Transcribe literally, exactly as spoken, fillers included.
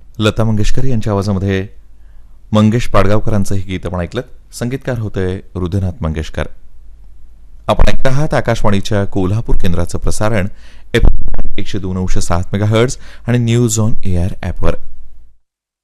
लता मंगेशकर यांच्या आवाजामध्ये मंगेश पाडगावकरांचं हे गीत आपण ऐकलं. संगीतकार होते रुद्रनाथ मंगेशकर. आपण ऐकत आहात आकाशवाणीच्या कोल्हापूर केंद्राचं प्रसारण एकशे दोन अंश सात मेगा हर्ट्झ आणि न्यूज ऑन एआर ॲपवर.